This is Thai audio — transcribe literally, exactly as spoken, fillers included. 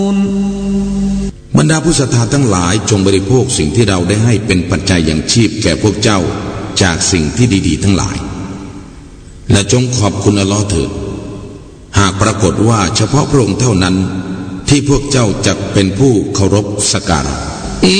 บรรดาผู้ศรัทธาทั้งหลายจงบริโภคสิ่งที่เราได้ให้เป็นปัจจัยอย่างชีพแก่พวกเจ้าจากสิ่งที่ดีๆทั้งหลายและจงขอบคุณอัลลอฮ์เถิดหากปรากฏว่าเฉพาะพระองค์เท่านั้นที่พวกเจ้าจะเป็นผู้เคารพสักการะ